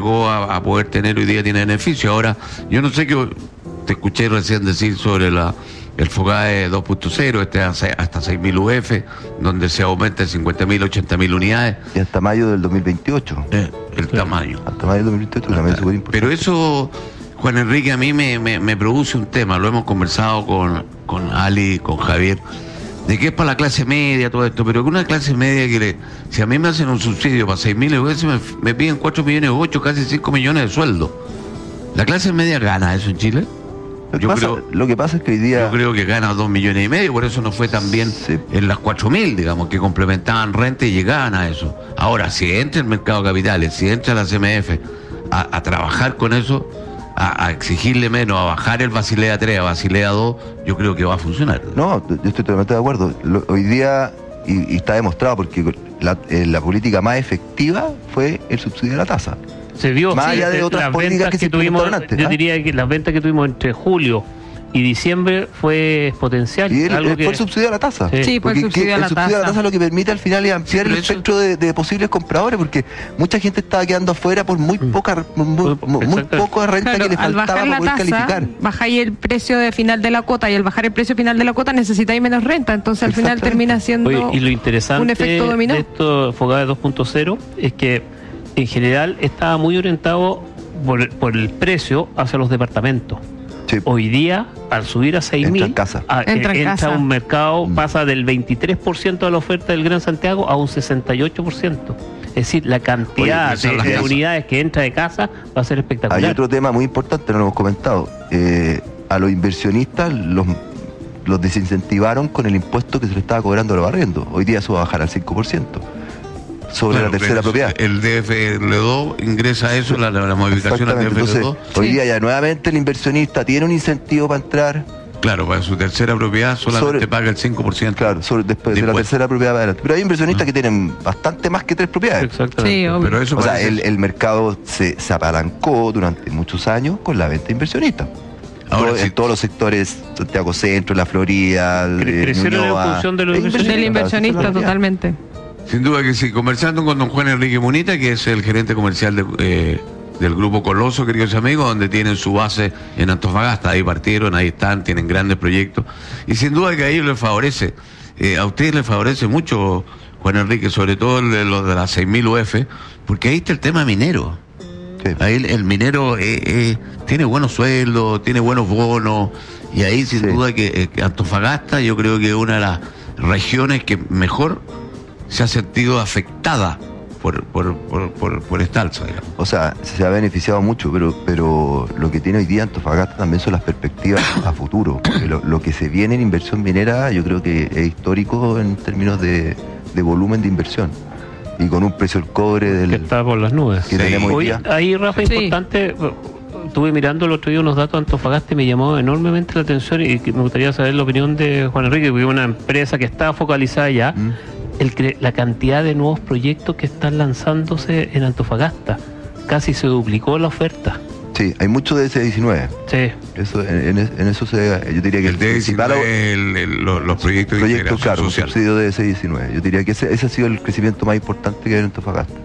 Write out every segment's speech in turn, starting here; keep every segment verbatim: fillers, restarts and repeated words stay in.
llegó a, a poder tener, hoy día tiene beneficio. Ahora, yo no sé qué te escuché recién decir sobre la el FOGAE dos punto cero, este hace hasta seis mil U F, donde se aumenta de cincuenta mil, ochenta mil unidades. Y hasta mayo del dos mil veintiocho. Eh, el sí. tamaño. Hasta mayo del dos mil veintiocho, que también es súper importante. Pero eso, Juan Enrique, a mí me, me, me produce un tema, lo hemos conversado con, con Ali, con Javier, de que es para la clase media todo esto, pero que una clase media que le, si a mí me hacen un subsidio para seis mil U F, me, me piden cuatro millones ocho, casi cinco millones de sueldo. ¿La clase media gana eso en Chile? Lo que, Yo pasa, creo, lo que pasa es que hoy día... Yo creo que gana dos millones y medio, por eso no fue tan bien sí. en las cuatro mil, digamos, que complementaban renta y llegaban a eso. Ahora, si entra el mercado de capitales, si entra la C M F a, a trabajar con eso, a, a exigirle menos, a bajar el Basilea tres, a Basilea dos, yo creo que va a funcionar. No, yo estoy totalmente de acuerdo. Lo, hoy día, y, y está demostrado, porque la, eh, la política más efectiva fue el subsidio de la tasa. Se vio, más sí, allá de otras las políticas ventas que, que se tuvimos, antes, yo ¿ah? diría que las ventas que tuvimos entre julio y diciembre fue exponencial. Y el, algo el, que... fue el subsidio a la tasa. Sí, sí fue el subsidio a la el subsidio tasa. a la tasa lo que permite al final es ampliar Sí, el eso... espectro de, de posibles compradores, porque mucha gente estaba quedando afuera por muy poca muy, muy, muy poca renta claro, que le faltaba para poder tasa, calificar. Bajáis el precio de final de la cuota, y al bajar el precio final de la cuota necesitáis menos renta, entonces al final termina siendo Oye, y lo interesante un efecto dominó. de esto FOGAE dos punto cero es que en general estaba muy orientado por, por el precio hacia los departamentos. Sí. Hoy día, al subir a seis mil, entra, a, entra, eh, entra a un mercado, mm. pasa del veintitrés por ciento de la oferta del Gran Santiago a un sesenta y ocho por ciento. Es decir, la cantidad Oye, de, de unidades que entra de casa va a ser espectacular. Hay otro tema muy importante, no lo hemos comentado. Eh, a los inversionistas los, los desincentivaron con el impuesto que se le estaba cobrando a los arriendos. Hoy día eso va a bajar al cinco por ciento. Sobre claro, la tercera propiedad. El D F L dos ingresa a eso, la, la, la modificación del D F L dos. Entonces, hoy sí. día ya nuevamente el inversionista tiene un incentivo para entrar. Claro, para su tercera propiedad solamente sobre, paga el cinco por ciento. Claro, sobre, después de, de la tercera propiedad para adelante. Pero hay inversionistas ah. que tienen bastante más que tres propiedades. Exactamente. Sí, pero eso o sea, el, el mercado se, se apalancó durante muchos años con la venta de inversionistas. Ahora, Todo, sí. En todos los sectores, Santiago Centro, La Florida, Cre crecieron en función de los inversionistas. Del inversionista, totalmente. Sin duda que sí, conversando con don Juan Enrique Munita, que es el gerente comercial de, eh, del Grupo Coloso, queridos amigos, donde tienen su base en Antofagasta, ahí partieron, ahí están, tienen grandes proyectos, y sin duda que ahí les favorece, eh, a ustedes les favorece mucho, Juan Enrique, sobre todo los de, los de las seis mil U F, porque ahí está el tema minero. Sí. Ahí el, el minero eh, eh, tiene buenos sueldos, tiene buenos bonos, y ahí sin sí. duda que eh, Antofagasta yo creo que es una de las regiones que mejor se ha sentido afectada por, por, por, por, por esta alza, digamos. O sea, se ha beneficiado mucho, pero, pero lo que tiene hoy día Antofagasta también son las perspectivas a futuro. Porque lo, lo que se viene en inversión minera yo creo que es histórico en términos de, de volumen de inversión. Y con un precio del cobre del que está por las nubes. Que sí. tenemos hoy día. Hoy, ahí, Rafa, sí. importante, estuve mirando el otro día unos datos de Antofagasta y me llamó enormemente la atención, y me gustaría saber la opinión de Juan Enrique, porque es una empresa que está focalizada ya. Mm. El, la cantidad de nuevos proyectos que están lanzándose en Antofagasta. Casi se duplicó la oferta. Sí, hay mucho de ese diecinueve. Sí. Eso, en, en, en eso se, yo diría que el, el D diecinueve, el, el, los, los proyectos de proyectos, claro, social. subsidio de ese diecinueve. Yo diría que ese, ese ha sido el crecimiento más importante que hay en Antofagasta.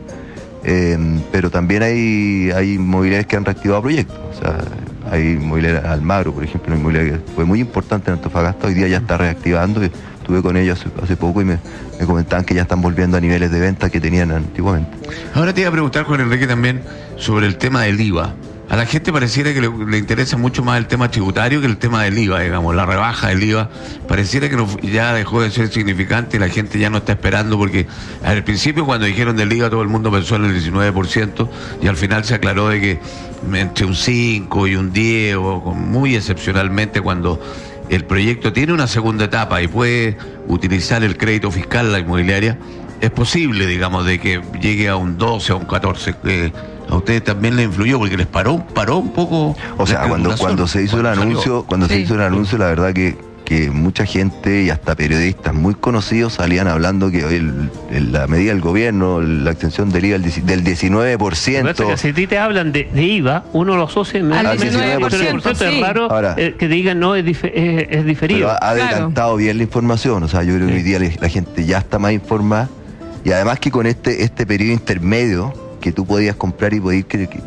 Eh, pero también hay, hay inmobiliarias que han reactivado proyectos. O sea, hay inmobiliaria Almagro, por ejemplo, una inmobiliaria que fue muy importante en Antofagasta, hoy día ya está reactivando. Y estuve con ellos hace, hace poco y me, me comentaban que ya están volviendo a niveles de venta que tenían antiguamente. Ahora te iba a preguntar, Juan Enrique, también sobre el tema del I V A. A la gente pareciera que le, le interesa mucho más el tema tributario que el tema del I V A, digamos, la rebaja del I V A. Pareciera que no, ya dejó de ser significante y la gente ya no está esperando, porque al principio cuando dijeron del I V A todo el mundo pensó en el diecinueve por ciento y al final se aclaró de que entre un cinco y un diez, o muy excepcionalmente cuando el proyecto tiene una segunda etapa y puede utilizar el crédito fiscal, la inmobiliaria, es posible, digamos, de que llegue a un doce, a un catorce. Eh, a ustedes también les influyó porque les paró, paró un poco. O sea, cuando, cuando se hizo el anuncio, cuando sí. se hizo el anuncio, la verdad que, que mucha gente y hasta periodistas muy conocidos salían hablando que hoy el, el, la medida del gobierno, la extensión del I V A del diecinueve por ciento. Que si a ti te hablan de, de I V A, uno lo asocia al diecinueve por ciento. Sí. Es raro Ahora, eh, que digan no, es, dif es, es diferido. Pero ha adelantado claro. bien la información. O sea, yo creo que sí. hoy día la gente ya está más informada. Y además que con este, este periodo intermedio que tú podías comprar y podías